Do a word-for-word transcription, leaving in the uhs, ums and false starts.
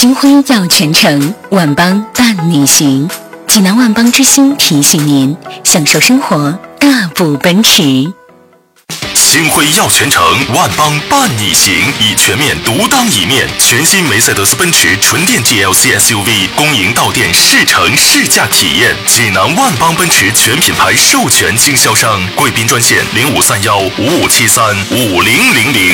新婚要全程，万邦伴你行。济南万邦之星提醒您，享受生活，大步奔驰。 星辉耀全程，万邦伴你行，以全面独当一面。全新梅赛德斯奔驰纯电 G L C S U V 公营到店试乘试驾体验。济南万邦奔驰全品牌授权经销商，贵宾专线零五三幺五五七三五零零零。